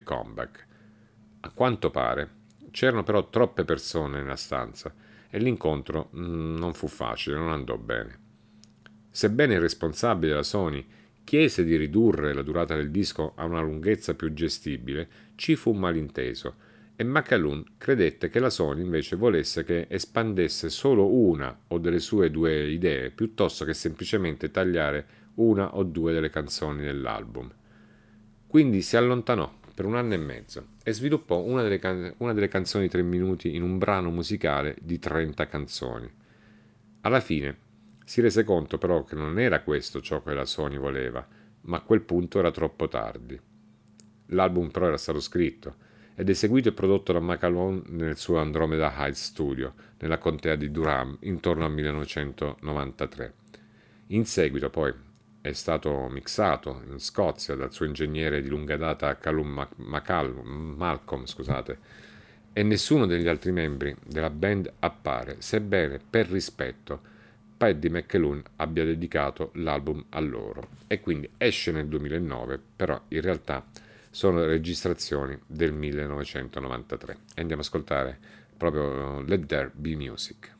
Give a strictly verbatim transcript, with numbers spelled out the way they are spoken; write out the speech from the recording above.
comeback. A quanto pare c'erano però troppe persone nella stanza e l'incontro mh, non fu facile, non andò bene. Sebbene il responsabile della Sony chiese di ridurre la durata del disco a una lunghezza più gestibile, ci fu un malinteso e McAloon credette che la Sony invece volesse che espandesse solo una o delle sue due idee piuttosto che semplicemente tagliare una o due delle canzoni dell'album. Quindi si allontanò per un anno e mezzo e sviluppò una delle, can- una delle canzoni di tre minuti in un brano musicale di trenta canzoni. Alla fine si rese conto però che non era questo ciò che la Sony voleva, ma a quel punto era troppo tardi. L'album però era stato scritto ed eseguito e prodotto da McAloon nel suo Andromeda Heights Studio, nella contea di Durham, intorno al millenovecentonovantatré. In seguito poi è stato mixato in Scozia dal suo ingegnere di lunga data Callum Macallum, Malcolm, scusate, e nessuno degli altri membri della band appare, sebbene per rispetto Paddy McAloon abbia dedicato l'album a loro. E quindi esce nel duemilanove, però in realtà sono registrazioni del millenovecentonovantatré. E andiamo ad ascoltare proprio Let There Be Music.